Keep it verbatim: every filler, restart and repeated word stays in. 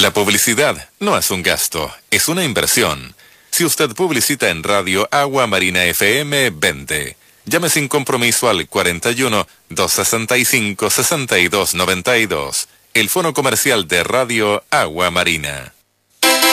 La publicidad no es un gasto, es una inversión. Si usted publicita en Radio Agua Marina F M, vende. Llame sin compromiso al cuarenta y uno, doscientos sesenta y cinco, sesenta y dos noventa y dos. El fono comercial de Radio Agua Marina.